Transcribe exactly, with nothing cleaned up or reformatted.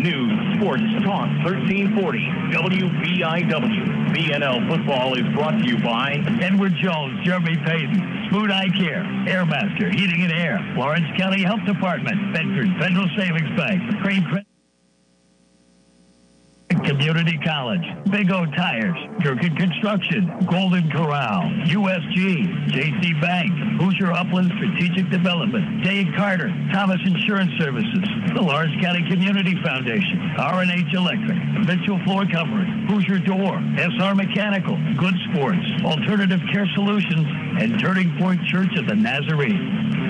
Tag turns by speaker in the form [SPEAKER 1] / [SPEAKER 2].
[SPEAKER 1] News, Sports Talk thirteen forty, W B I W. B N L Football is brought to you by
[SPEAKER 2] Edward Jones, Jeremy Payton, Smooth Eye Care, Airmaster, Heating and Air, Lawrence County Health Department, Bedford Federal Savings Bank, Crane Credit Community College, Big O Tires, Durkin Construction, Golden Corral, U S G, J C Bank, Hoosier Upland Strategic Development, Dave Carter, Thomas Insurance Services, the Lawrence County Community Foundation, R and H Electric, Mitchell Floor Covering, Hoosier Door, S R Mechanical, Good Sports, Alternative Care Solutions, and Turning Point Church of the Nazarene.